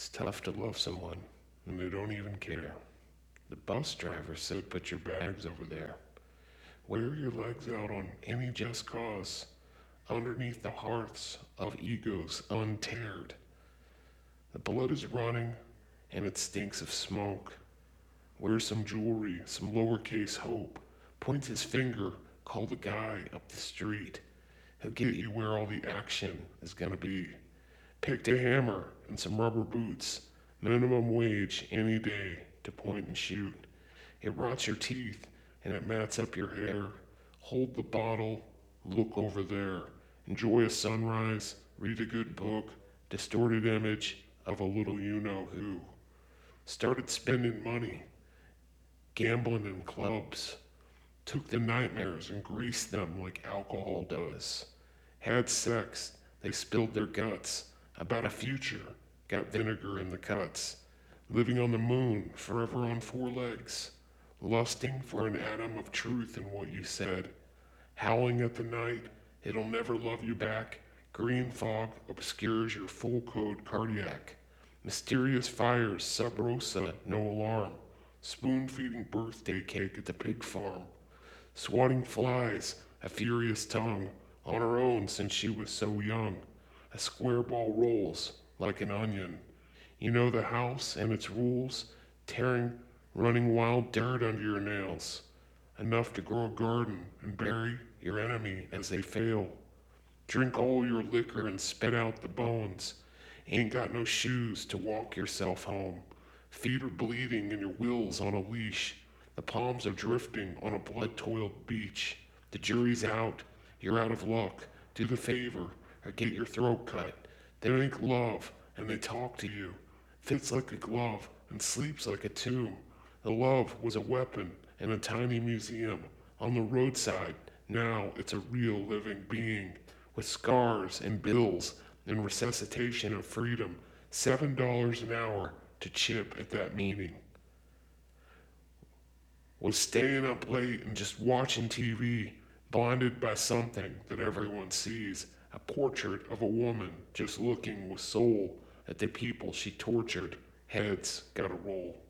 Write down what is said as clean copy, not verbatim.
It's tough to love someone and they don't even care. The bus driver said, "Put your bags over there." Wear your legs out on any just cause, underneath the hearths of egos untered. The blood is running and it stinks of smoke. Wear some jewelry, some lowercase hope. Point his finger, call the guy up the street. He'll get you where all the action is gonna be. Picked a hammer and some rubber boots. Minimum wage any day to point and shoot. It rots your teeth and it mats up your hair. Hold the bottle, look over there. Enjoy a sunrise, read a good book, distorted image of a little you know who. Started spending money, gambling in clubs. Took the nightmares and greased them like alcohol does. Had sex, they spilled their guts. About a future, got vinegar in the cuts. Living on the moon, forever on four legs. Lusting for an atom of truth in what you said. Howling at the night, it'll never love you back. Green fog obscures your full code cardiac. Mysterious fires, sub rosa, no alarm. Spoon feeding birthday cake at the pig farm. Swatting flies, a furious tongue, on her own since she was so young. A square ball rolls like an onion. You know the house and its rules, tearing, running wild dirt under your nails. Enough to grow a garden and bury your enemy as they fail. Drink all your liquor and spit out the bones. Ain't got no shoes to walk yourself home. Feet are bleeding and your will's on a leash. The palms are drifting on a blood-toiled beach. The jury's out. You're out of luck. Do the favor or get your throat cut. They make love and they talk to you. Fits like a glove and sleeps like a tomb. The love was a weapon in a tiny museum on the roadside. Now it's a real living being with scars and bills and resuscitation of freedom. $7 an hour to chip at that meaning. Was staying up late and just watching TV, blinded by something that everyone sees. A portrait of a woman just looking with soul at the people she tortured. Heads gotta roll.